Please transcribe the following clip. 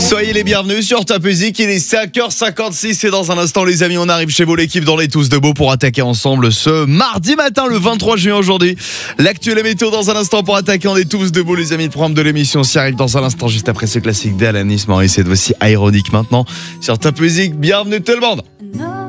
Soyez les bienvenus sur Top Music, il est 5h56 et dans un instant les amis on arrive chez vous, l'équipe dans les Tous Debout pour attaquer ensemble ce mardi matin le 23 juin aujourd'hui. L'actuelle météo dans un instant pour attaquer on est tous debout les amis, le programme de l'émission s'y arrive dans un instant juste après ce classique d'Alanis Morissette. Voici Ironique maintenant sur Top Music, bienvenue tout le monde.